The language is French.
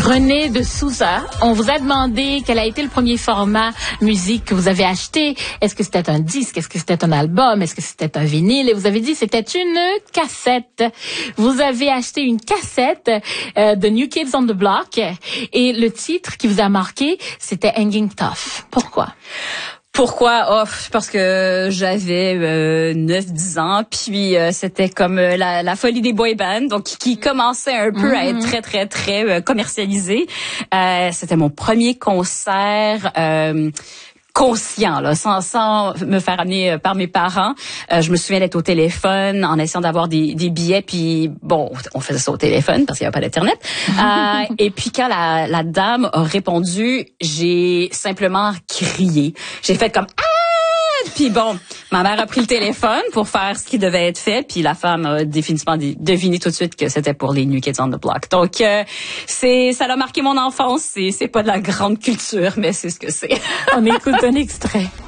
Renée de Souza, on vous a demandé quel a été le premier format musique que vous avez acheté. Est-ce que c'était un disque? Est-ce que c'était un album? Est-ce que c'était un vinyle? Et vous avez dit que c'était une cassette. Vous avez acheté une cassette de New Kids on the Block et le titre qui vous a marqué, c'était Hanging Tough. Pourquoi? Pourquoi? Parce que j'avais 9-10 ans, puis c'était comme la folie des boy bands, donc qui commençait un peu à être très, très, très commercialisé. C'était mon premier concert conscient, là, sans me faire amener par mes parents. Je me souviens d'être au téléphone en essayant d'avoir des billets, puis bon, on faisait ça au téléphone parce qu'il n'y avait pas d'internet. Et puis quand la dame a répondu, j'ai simplement crié. J'ai fait comme puis bon, ma mère a pris le téléphone pour faire ce qui devait être fait, puis la femme a définitivement deviné tout de suite que c'était pour les New Kids on the Block. Donc ça a marqué mon enfance. C'est pas de la grande culture, mais c'est ce que c'est. On écoute un extrait.